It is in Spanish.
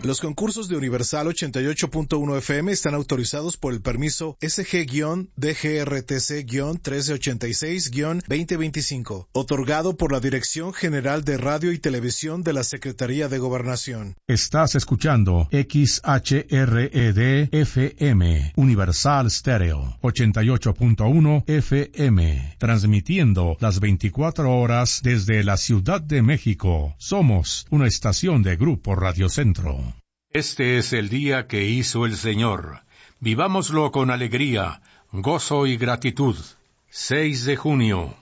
Los concursos de Universal 88.1 FM están autorizados por el permiso SG-DGRTC-1386-2025, otorgado por la Dirección General de Radio y Televisión de la Secretaría de Gobernación. Estás escuchando XHRED-FM, Universal Stereo, 88.1 FM, transmitiendo las 24 horas desde la Ciudad de México. Somos una estación de Grupo Radio Centro. Este es el día que hizo el Señor. Vivámoslo con alegría, gozo y gratitud. 6 de junio.